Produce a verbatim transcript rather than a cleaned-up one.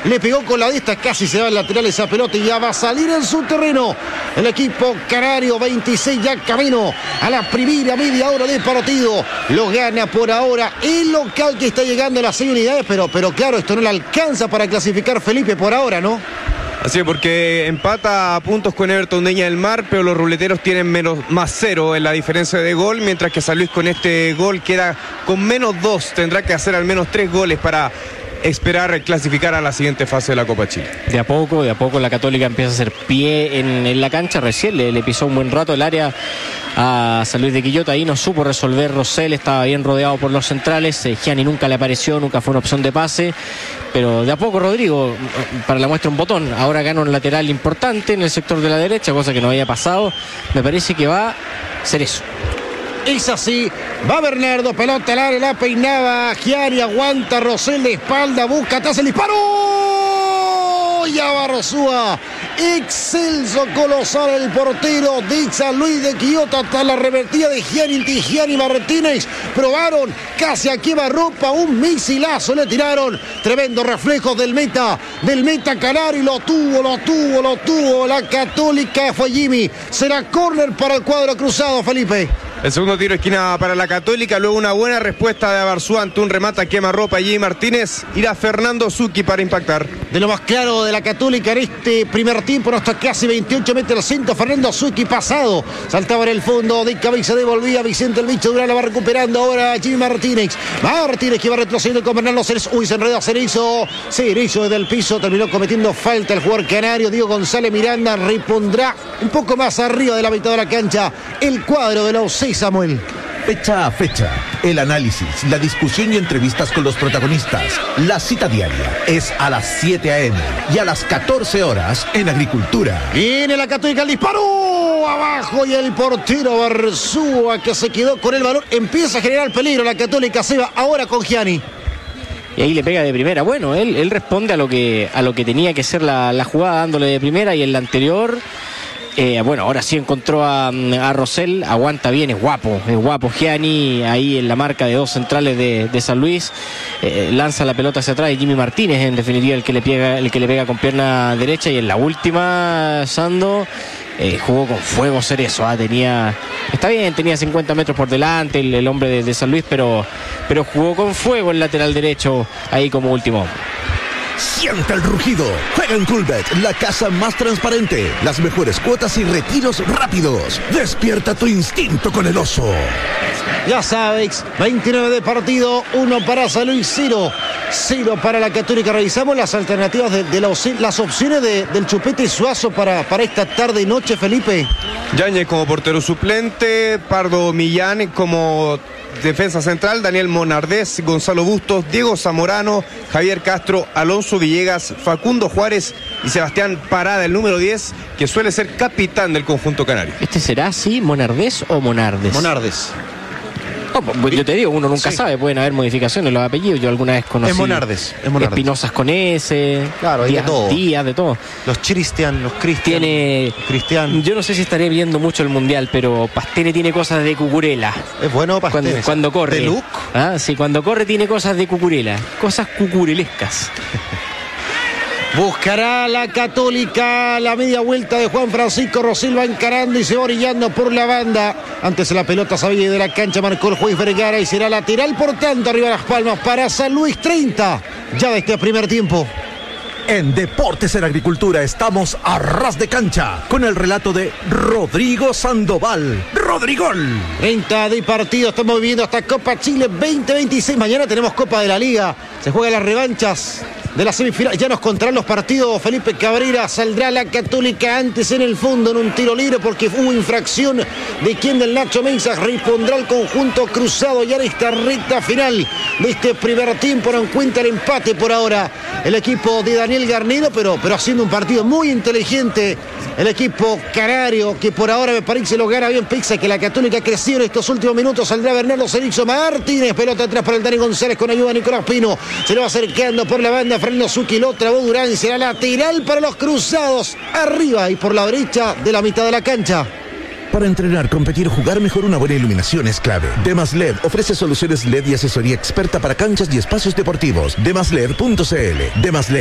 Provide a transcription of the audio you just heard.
le pegó con la de esta, casi se va al lateral esa pelota y ya va a salir en su terreno el equipo canario. Veintiséis ya camino a la primera media hora de partido. Lo gana por ahora el local, que está llegando a las seis unidades, pero, pero claro, esto no le alcanza para clasificar, Felipe, por ahora, ¿no? Así es, porque empata a puntos con Everton Viña del Mar, pero los ruleteros tienen menos, más cero en la diferencia de gol, mientras que San Luis con este gol queda con menos dos, tendrá que hacer al menos tres goles para esperar clasificar a la siguiente fase de la Copa Chile. De a poco, de a poco la Católica empieza a hacer pie en, en la cancha. Recién le, le pisó un buen rato el área a San Luis de Quillota, ahí no supo resolver Rosell, estaba bien rodeado por los centrales. eh, Gianni nunca le apareció, nunca fue una opción de pase, pero de a poco Rodrigo, para la muestra un botón, ahora gana un lateral importante en el sector de la derecha, cosa que no había pasado. Me parece que va a ser eso. Es así, va Bernardo, pelota al área, la peinaba Gianni, aguanta Rosell de espalda, busca atrás el disparo. Ya va Rosúa, excelso, colosal el portero de San Luis de Quillota, hasta la revertida de Gianni, Gianni Martínez. Probaron casi a quemarropa, un misilazo le tiraron. Tremendo reflejo del meta, del meta canario, lo tuvo, lo tuvo, lo tuvo. La Católica, fue Jimmy. Será córner para el cuadro cruzado, Felipe. El segundo tiro de esquina para la Católica, luego una buena respuesta de Abarzúa ante un remate a quemarropa. Jimmy Martínez, irá Fernando Zucchi para impactar. De lo más claro de la Católica en este primer tiempo, no está casi veintiocho metros al centro. Fernando Zucchi pasado, saltaba en el fondo, de cabeza devolvía Vicente el Bicho Durán, la va recuperando ahora Jimmy Martínez. Martínez que va retrocediendo con Bernardo Cerezo. Uy, se enredó a Cerezo. Cerezo desde el piso, terminó cometiendo falta el jugador canario. Diego González Miranda repondrá un poco más arriba de la mitad de la cancha el cuadro de los seis, Samuel. Fecha a fecha, el análisis, la discusión y entrevistas con los protagonistas. La cita diaria es a las siete a eme y a las catorce horas en Agricultura. Viene la Católica, el disparo abajo y el portero Barzúa, que se quedó con el balón. Empieza a generar peligro la Católica, se va ahora con Gianni. Y ahí le pega de primera. Bueno, él, él responde a lo que, a lo que tenía que ser la, la jugada, dándole de primera, y en la anterior... Eh, bueno, ahora sí encontró a, a Rosell, aguanta bien, es guapo, es guapo Gianni, ahí en la marca de dos centrales de, de San Luis, eh, lanza la pelota hacia atrás y Jimmy Martínez, en definitiva, el que le pega, el que le pega con pierna derecha. Y en la última, Sando, eh, jugó con fuego Cerezo, ah, tenía, está bien, tenía cincuenta metros por delante el, el hombre de, de San Luis, pero, pero jugó con fuego el lateral derecho ahí como último. Siente el rugido. Juega en Coolbet, la casa más transparente. Las mejores cuotas y retiros rápidos. Despierta tu instinto con el oso. Ya sabes, veintinueve de partido, uno para San Luis, cero. Cero para la Católica. Revisamos las alternativas de, de la, las opciones de, del Chupete Suazo para, para esta tarde y noche, Felipe. Yáñez como portero suplente, Pardo Millán como defensa central, Daniel Monardés, Gonzalo Bustos, Diego Zamorano, Javier Castro, Alonso Villegas, Facundo Juárez y Sebastián Parada, el número diez, que suele ser capitán del conjunto canario. ¿Este será así, Monardés o Monardes? Monardes. Oh, pues yo te digo, uno nunca sí. sabe, pueden haber modificaciones en los apellidos. Yo alguna vez conocí. Es Monardes, es Monardes. Espinosas con S. Claro, hay Díaz, de todo. Díaz, de todo. Los Cristian, los Cristian. Tiene. Cristian. Yo no sé si estaré viendo mucho el mundial, pero Pastene tiene cosas de Cucurella. Es bueno Pastene. Cuando, cuando corre. ¿De Luc? Ah, sí, cuando corre tiene cosas de Cucurella. Cosas cucurelescas. Buscará la Católica la media vuelta de Juan Francisco Rosell, va encarando y se va orillando por la banda. Antes la pelota sabía de la cancha, marcó el juez Vergara y será lateral, por tanto arriba las palmas para San Luis. Treinta ya de este primer tiempo. En Deportes en Agricultura estamos a ras de cancha con el relato de Rodrigo Sandoval. ¡Rodrigol! treinta de partido, estamos viviendo hasta Copa Chile veinte veintiséis. Mañana tenemos Copa de la Liga, se juegan las revanchas de la semifinal. Ya nos contarán los partidos Felipe Cabrera. Saldrá la Católica antes en el fondo en un tiro libre porque hubo infracción de quien del Nacho Mensah. Repondrá el conjunto cruzado ya en esta recta final de este primer tiempo. No encuentra el empate por ahora el equipo de Daniel Garnedo, pero, pero haciendo un partido muy inteligente el equipo canario, que por ahora me parece lo gana bien Pizza, que la Católica ha crecido en estos últimos minutos. Saldrá Bernardo Cerezo Martínez, pelota atrás para el Dani González con ayuda de Nicolás Pino. Se lo va acercando por la banda Fernando Zucchi, lo trabó Durán, será lateral para los cruzados, arriba y por la derecha de la mitad de la cancha. Para entrenar, competir, jugar mejor, una buena iluminación es clave. Demas L E D ofrece soluciones L E D y asesoría experta para canchas y espacios deportivos. demas led punto c l. Demas L E D.